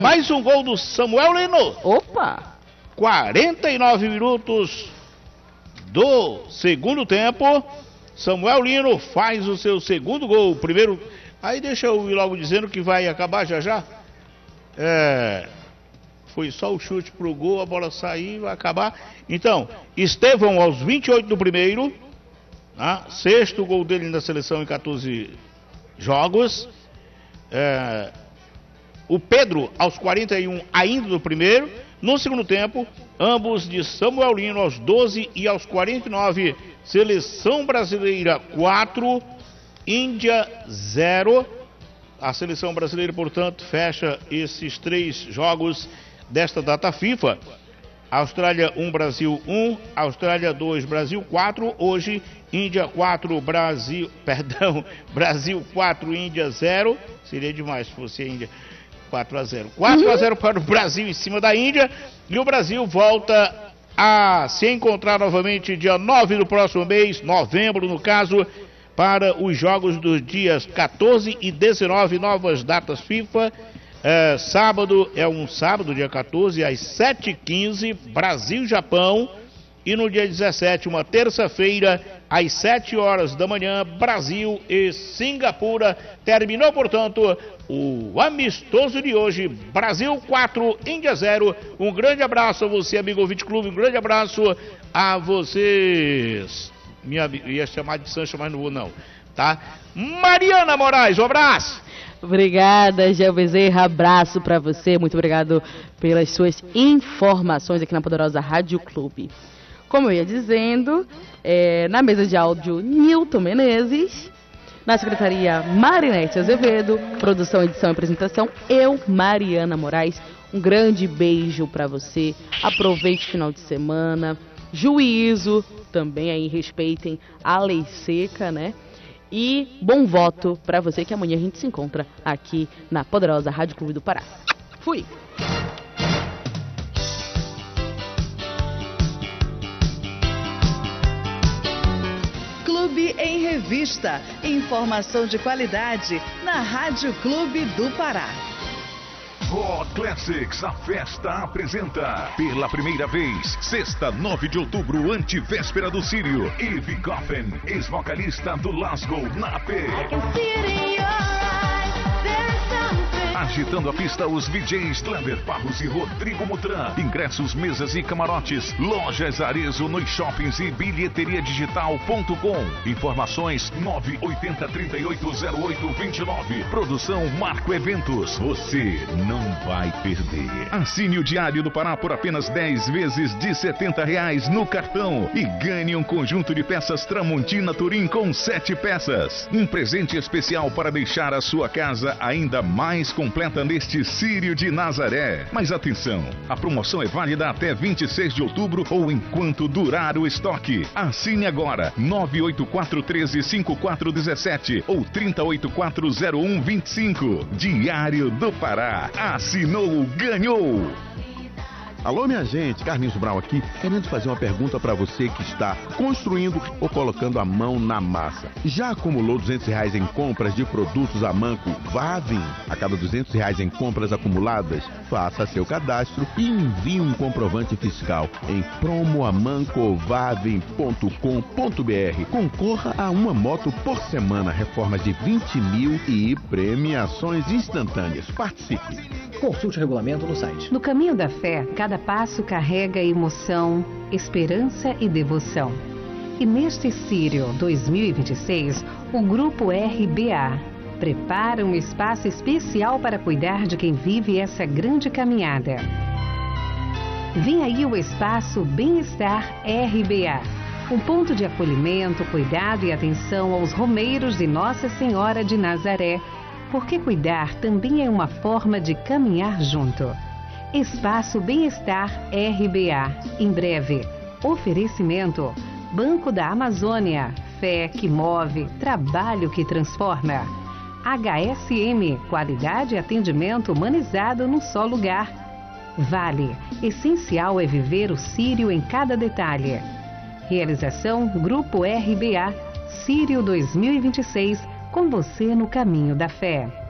Mais um gol do Samuel Lino. Opa! 49 minutos do segundo tempo. Samuel Lino faz o seu segundo gol. Primeiro. Aí deixa eu ir logo dizendo que vai acabar já. Foi só o chute pro gol, a bola sair, vai acabar. Então, Estevão aos 28 do primeiro. Sexto gol dele na seleção em 14 jogos. O Pedro aos 41 ainda do primeiro. No segundo tempo, ambos de Samuel Lino aos 12 e aos 49. Seleção brasileira 4, Índia 0. A seleção brasileira, portanto, fecha esses 3 jogos desta data FIFA. Austrália 1, Brasil 1, Austrália 2, Brasil 4. Hoje, Índia 4, Brasil 4, Índia 0. Seria demais se fosse a Índia. 4-0. 4-0 para o Brasil em cima da Índia. E o Brasil volta a se encontrar novamente dia 9 do próximo mês, novembro no caso, para os jogos dos dias 14 e 19, novas datas FIFA. Sábado, dia 14, às 7h15, Brasil e Japão. E no dia 17, uma terça-feira, às 7 horas da manhã, Brasil e Singapura. Terminou, portanto, o amistoso de hoje. Brasil 4, Índia 0. Um grande abraço a você, amigo ouvinte clube. Um grande abraço a vocês. Ia chamar de Sancho, mas não vou não, tá? Mariana Moraes, um abraço. Obrigada, Gel Bezerra, abraço pra você. Muito obrigado pelas suas informações aqui na poderosa Rádio Clube. Como eu ia dizendo, na mesa de áudio, Nilton Menezes. Na secretaria, Marinete Azevedo. Produção, edição e apresentação, eu, Mariana Moraes. Um grande beijo pra você. Aproveite o final de semana. Juízo, também aí respeitem a lei seca, né? E bom voto pra você, que amanhã a gente se encontra aqui na poderosa Rádio Clube do Pará. Fui! Clube em Revista. Informação de qualidade na Rádio Clube do Pará. Rock Classics, a festa apresenta pela primeira vez, sexta, 9 de outubro, antivéspera do Sírio, Eve Coffin, ex-vocalista do Lasgo, na AP. Agitando a pista, os DJs Kleber Barros e Rodrigo Mutran. Ingressos, mesas e camarotes. Lojas Arezzo nos shoppings e bilheteriadigital.com. Informações 980380829. Produção Marco Eventos. Você não vai perder. Assine o Diário do Pará por apenas 10 vezes de R$70 no cartão e ganhe um conjunto de peças Tramontina Turim com 7 peças. Um presente especial para deixar a sua casa ainda mais completa neste Sírio de Nazaré. Mas atenção, a promoção é válida até 26 de outubro ou enquanto durar o estoque. Assine agora 984135417 ou 30840125. Diário do Pará. Assinou, ganhou! Alô, minha gente, Carlinhos Brau aqui, querendo fazer uma pergunta para você que está construindo ou colocando a mão na massa. Já acumulou R$200 em compras de produtos Amanco Vavin? A cada R$200 em compras acumuladas, faça seu cadastro e envie um comprovante fiscal em promoamancovavin.com.br. Concorra a uma moto por semana, reformas de 20 mil e premiações instantâneas. Participe! Consulte o regulamento no site. No caminho da fé, cada passo carrega emoção, esperança e devoção. E neste Sírio 2026, o Grupo RBA prepara um espaço especial para cuidar de quem vive essa grande caminhada. Vem aí o Espaço Bem-Estar RBA, um ponto de acolhimento, cuidado e atenção aos romeiros de Nossa Senhora de Nazaré, porque cuidar também é uma forma de caminhar junto. Espaço Bem-Estar RBA. Em breve. Oferecimento: Banco da Amazônia. Fé que move. Trabalho que transforma. HSM. Qualidade e atendimento humanizado num só lugar. Vale. Essencial é viver o Sírio em cada detalhe. Realização: Grupo RBA. Sírio 2026. Com você no caminho da fé.